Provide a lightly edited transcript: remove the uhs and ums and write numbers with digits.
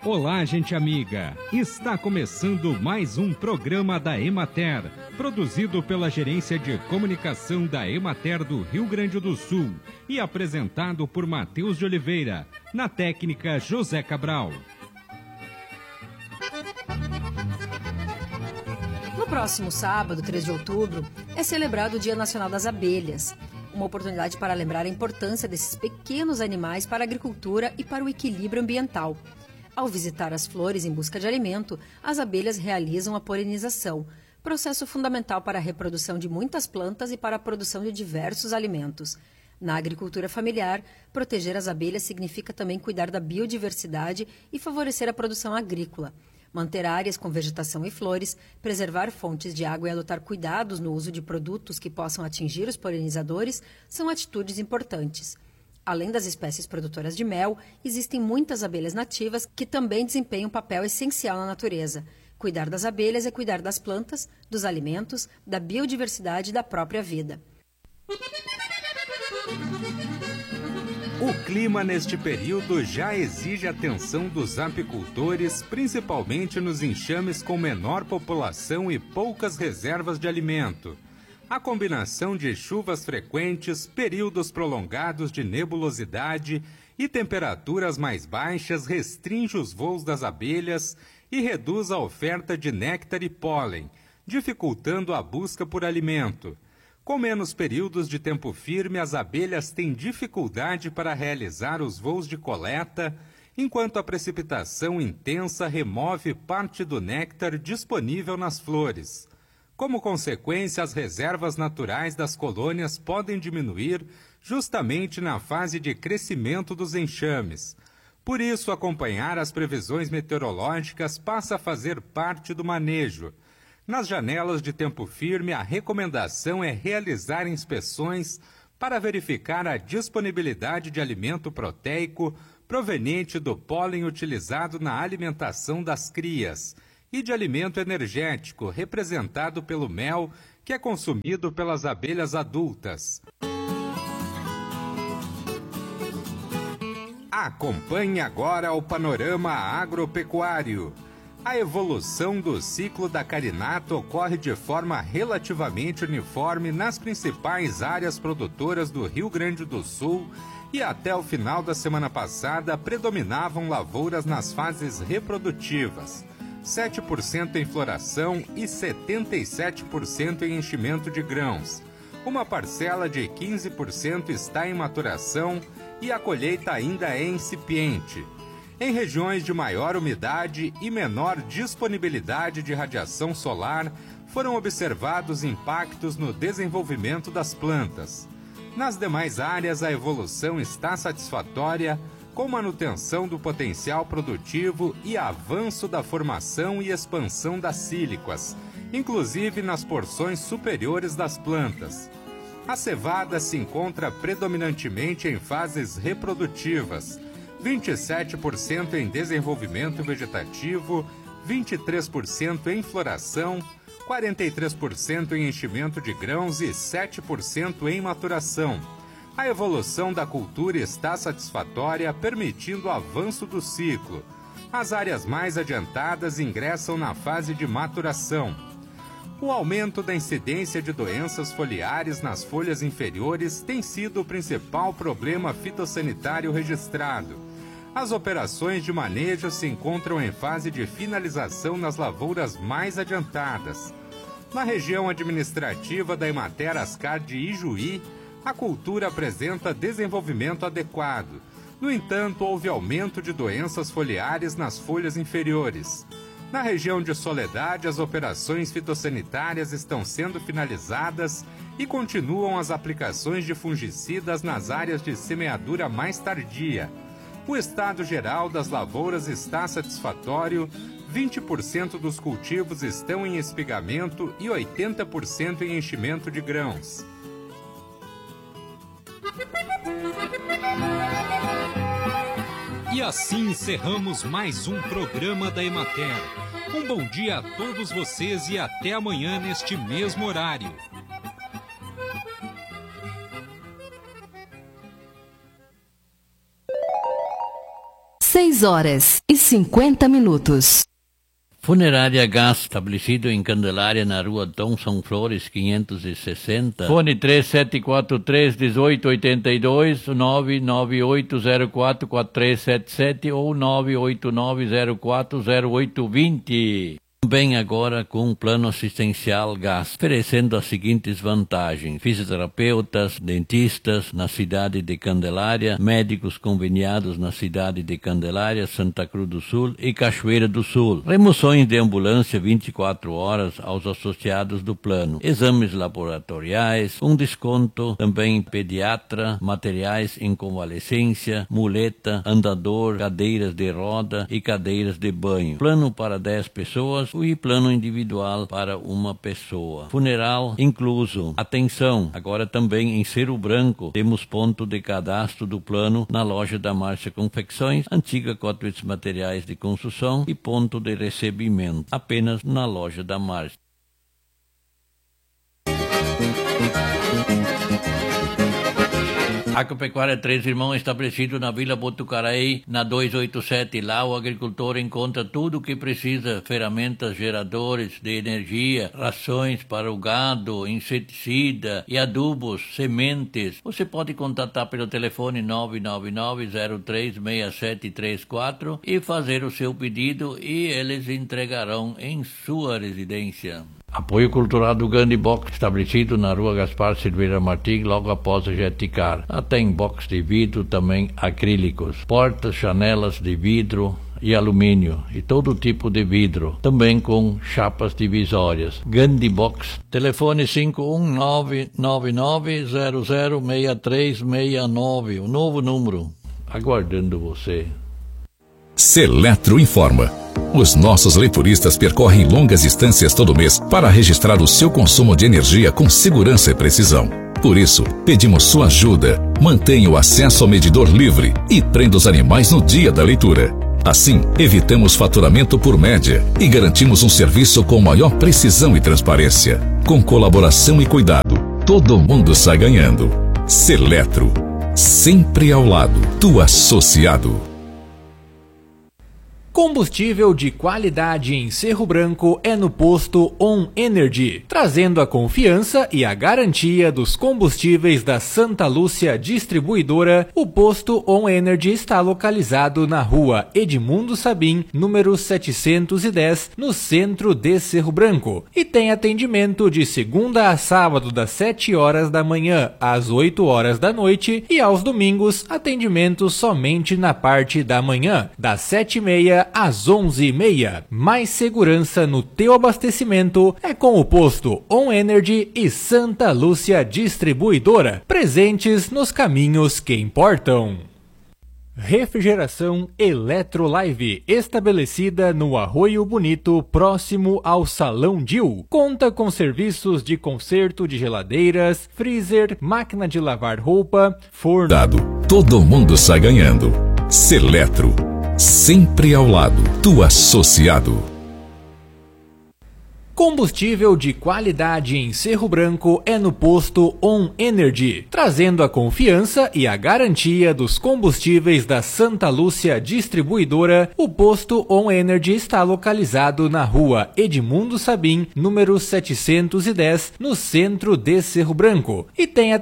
Olá, gente amiga! Está começando mais um programa da Emater, produzido pela Gerência de Comunicação da Emater do Rio Grande do Sul e apresentado por Matheus de Oliveira, na técnica José Cabral. No próximo sábado, 3 de outubro, é celebrado o Dia Nacional das Abelhas, uma oportunidade para lembrar a importância desses pequenos animais para a agricultura e para o equilíbrio ambiental. Ao visitar as flores em busca de alimento, as abelhas realizam a polinização, processo fundamental para a reprodução de muitas plantas e para a produção de diversos alimentos. Na agricultura familiar, proteger as abelhas significa também cuidar da biodiversidade e favorecer a produção agrícola. Manter áreas com vegetação e flores, preservar fontes de água e adotar cuidados no uso de produtos que possam atingir os polinizadores são atitudes importantes. Além das espécies produtoras de mel, existem muitas abelhas nativas que também desempenham um papel essencial na natureza. Cuidar das abelhas é cuidar das plantas, dos alimentos, da biodiversidade e da própria vida. O clima neste período já exige atenção dos apicultores, principalmente nos enxames com menor população e poucas reservas de alimento. A combinação de chuvas frequentes, períodos prolongados de nebulosidade e temperaturas mais baixas restringe os voos das abelhas e reduz a oferta de néctar e pólen, dificultando a busca por alimento. Com menos períodos de tempo firme, as abelhas têm dificuldade para realizar os voos de coleta, enquanto a precipitação intensa remove parte do néctar disponível nas flores. Como consequência, as reservas naturais das colônias podem diminuir justamente na fase de crescimento dos enxames. Por isso, acompanhar as previsões meteorológicas passa a fazer parte do manejo. Nas janelas de tempo firme, a recomendação é realizar inspeções para verificar a disponibilidade de alimento proteico proveniente do pólen utilizado na alimentação das crias e de alimento energético representado pelo mel que é consumido pelas abelhas adultas. Acompanhe agora o panorama agropecuário. A evolução do ciclo da carinata ocorre de forma relativamente uniforme nas principais áreas produtoras do Rio Grande do Sul e até o final da semana passada predominavam lavouras nas fases reprodutivas. 7% em floração e 77% em enchimento de grãos. Uma parcela de 15% está em maturação e a colheita ainda é incipiente. Em regiões de maior umidade e menor disponibilidade de radiação solar, foram observados impactos no desenvolvimento das plantas. Nas demais áreas, a evolução está satisfatória, com manutenção do potencial produtivo e avanço da formação e expansão das síliquas, inclusive nas porções superiores das plantas. A cevada se encontra predominantemente em fases reprodutivas, 27% em desenvolvimento vegetativo, 23% em floração, 43% em enchimento de grãos e 7% em maturação. A evolução da cultura está satisfatória, permitindo o avanço do ciclo. As áreas mais adiantadas ingressam na fase de maturação. O aumento da incidência de doenças foliares nas folhas inferiores tem sido o principal problema fitossanitário registrado. As operações de manejo se encontram em fase de finalização nas lavouras mais adiantadas. Na região administrativa da Emater Ascar de Ijuí, a cultura apresenta desenvolvimento adequado. No entanto, houve aumento de doenças foliares nas folhas inferiores. Na região de Soledade, as operações fitossanitárias estão sendo finalizadas e continuam as aplicações de fungicidas nas áreas de semeadura mais tardia. O estado geral das lavouras está satisfatório, 20% dos cultivos estão em espigamento e 80% em enchimento de grãos. E assim encerramos mais um programa da Emater. Um bom dia a todos vocês e até amanhã neste mesmo horário. 6h50. Funerária Gás, estabelecido em Candelária, na rua Dom São Flores, 560. Fone 3743-1882, 998044377 ou 989040820. Também agora com o plano assistencial Gás, oferecendo as seguintes vantagens: fisioterapeutas, dentistas na cidade de Candelária, médicos conveniados na cidade de Candelária, Santa Cruz do Sul e Cachoeira do Sul, remoções de ambulância 24 horas aos associados do plano, exames laboratoriais, um desconto também pediatra, materiais em convalescência, muleta, andador, cadeiras de roda e cadeiras de banho, plano para 10 pessoas e plano individual para uma pessoa. Funeral incluso. Atenção, agora também em Cerro Branco temos ponto de cadastro do plano na loja da Márcia Confecções, antiga Cotwitz Materiais de Construção e ponto de recebimento, apenas na loja da Márcia. Agropecuária Três Irmãos, estabelecido na Vila Botucaraí, na 287. Lá o agricultor encontra tudo o que precisa: ferramentas, geradores de energia, rações para o gado, inseticida e adubos, sementes. Você pode contatar pelo telefone 999-036734 e fazer o seu pedido e eles entregarão em sua residência. Apoio cultural do Gandhi Box, estabelecido na rua Gaspar Silveira Martins, logo após a Jeticar. Tem box de vidro, também acrílicos, portas, janelas de vidro e alumínio e todo tipo de vidro, também com chapas divisórias. Gandhi Box, telefone 51999006369, o novo número, aguardando você. Seletro informa. Os nossos leituristas percorrem longas distâncias todo mês para registrar o seu consumo de energia com segurança e precisão. Por isso, pedimos sua ajuda. Mantenha o acesso ao medidor livre e prenda os animais no dia da leitura. Assim, evitamos faturamento por média e garantimos um serviço com maior precisão e transparência. Com colaboração e cuidado, todo mundo sai ganhando. Seletro, sempre ao lado do associado. Combustível de qualidade em Cerro Branco é no posto On Energy, trazendo a confiança e a garantia dos combustíveis da Santa Lúcia Distribuidora. O posto On Energy está localizado na rua Edmundo Sabim, número 710, no centro de Cerro Branco, e tem atendimento de segunda a sábado das 7 horas da manhã às 8 horas da noite e aos domingos atendimento somente na parte da manhã, das 7h30 às 11h30. Mais segurança no teu abastecimento é com o posto On Energy e Santa Lúcia Distribuidora, presentes nos caminhos que importam. Refrigeração Eletrolive, estabelecida no Arroio Bonito, próximo ao Salão Dil. Conta com serviços de conserto de geladeiras, freezer, máquina de lavar roupa, forno. Todo mundo sai ganhando. Seletro, sempre ao lado do associado. Combustível de qualidade em Cerro Branco é no posto On Energy, trazendo a confiança e a garantia dos combustíveis da Santa Lúcia Distribuidora. O posto On Energy está localizado na rua Edmundo Sabim, número 710, no centro de Cerro Branco, e tem